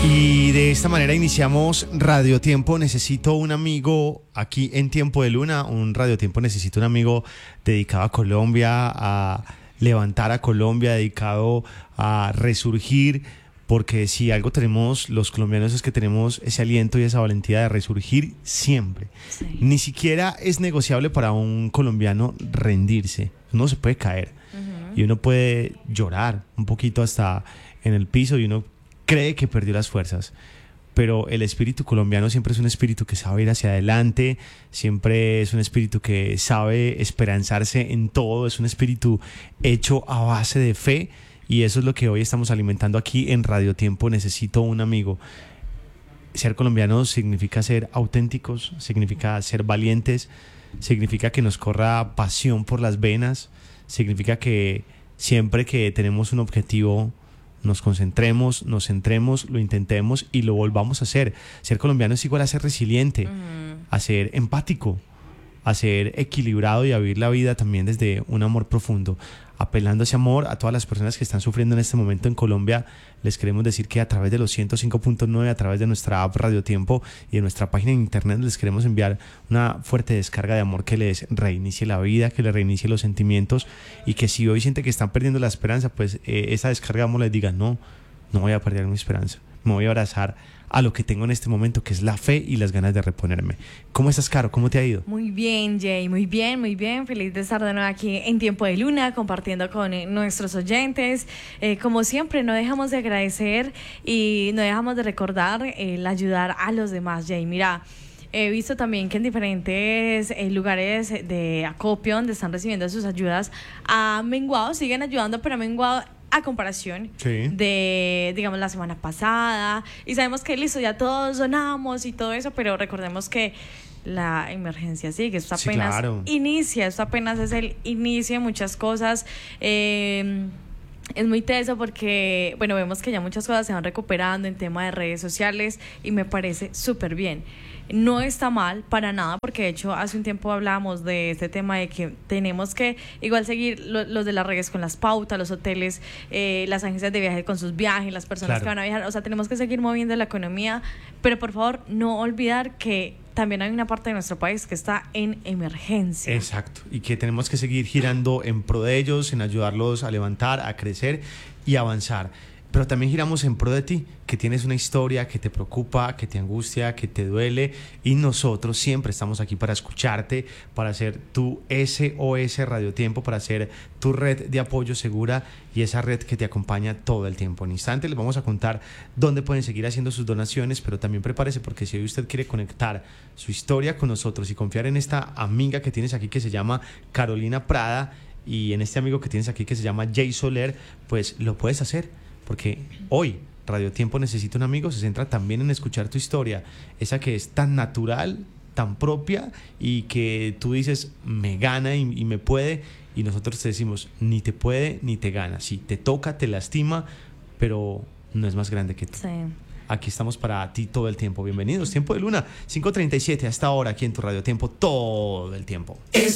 Y de esta manera iniciamos Radio Tiempo Necesito un amigo aquí en Tiempo de Luna, un Radio Tiempo Necesito un amigo dedicado a Colombia, a levantar a Colombia, dedicado a resurgir, porque si algo tenemos los colombianos es que tenemos ese aliento y esa valentía de resurgir siempre. Sí. Ni siquiera es negociable para un colombiano rendirse, uno se puede caer y uno puede llorar un poquito hasta en el piso y uno cree que perdió las fuerzas, pero el espíritu colombiano siempre es un espíritu que sabe ir hacia adelante, siempre es un espíritu que sabe esperanzarse en todo, es un espíritu hecho a base de fe, y eso es lo que hoy estamos alimentando aquí en Radio Tiempo Necesito un amigo. Ser colombianos significa ser auténticos, significa ser valientes, significa que nos corra pasión por las venas, significa que siempre que tenemos un objetivo nos concentremos, nos centremos, lo intentemos y lo volvamos a hacer. Ser colombiano es igual a ser resiliente, a ser empático, a ser equilibrado y a vivir la vida también desde un amor profundo. Apelando a ese amor a todas las personas que están sufriendo en este momento en Colombia, les queremos decir que a través de los 105.9, a través de nuestra app Radio Tiempo y de nuestra página en internet, les queremos enviar una fuerte descarga de amor que les reinicie la vida, que les reinicie los sentimientos, y que si hoy sienten que están perdiendo la esperanza, pues esa descarga de amor les diga: no voy a perder mi esperanza, me voy a abrazar a lo que tengo en este momento, que es la fe y las ganas de reponerme. ¿Cómo estás, Caro? ¿Cómo te ha ido? Muy bien, Jay, muy bien, muy bien. Feliz de estar de nuevo aquí en Tiempo de Luna, compartiendo con nuestros oyentes. Como siempre, no dejamos de agradecer y no dejamos de recordar el ayudar a los demás, Jay. Mira, he visto también que en diferentes lugares de acopio donde están recibiendo sus ayudas ha menguado, siguen ayudando, pero ha menguado a comparación de, digamos, la semana pasada. Y sabemos que listo, ya todos donamos y todo eso, pero recordemos que la emergencia sigue, esto apenas inicia, esto apenas es el inicio de muchas cosas. Es muy teso porque, bueno, vemos que ya muchas cosas se van recuperando en tema de redes sociales y me parece súper bien. No está mal para nada, porque de hecho hace un tiempo hablábamos de este tema de que tenemos que igual seguir los de las redes con las pautas, los hoteles, las agencias de viaje con sus viajes, las personas que van a viajar, o sea, tenemos que seguir moviendo la economía, pero por favor no olvidar que también hay una parte de nuestro país que está en emergencia. Exacto, y que tenemos que seguir girando en pro de ellos, en ayudarlos a levantar, a crecer y avanzar. Pero también giramos en pro de ti, que tienes una historia que te preocupa, que te angustia, que te duele, y nosotros siempre estamos aquí para escucharte, para hacer tu SOS Radio Tiempo, para hacer tu red de apoyo segura y esa red que te acompaña todo el tiempo. En instante les vamos a contar dónde pueden seguir haciendo sus donaciones, pero también prepárese, porque si hoy usted quiere conectar su historia con nosotros y confiar en esta amiga que tienes aquí que se llama Carolina Prada y en este amigo que tienes aquí que se llama Jay Soler, pues lo puedes hacer. Porque hoy Radio Tiempo Necesita un amigo se centra también en escuchar tu historia, esa que es tan natural, tan propia y que tú dices me gana y me puede, y nosotros te decimos ni te puede ni te gana, sí, te toca, te lastima, pero no es más grande que tú. Sí. Aquí estamos para ti todo el tiempo. Bienvenidos, Tiempo de Luna, 5:37 hasta ahora aquí en tu Radio Tiempo todo el tiempo.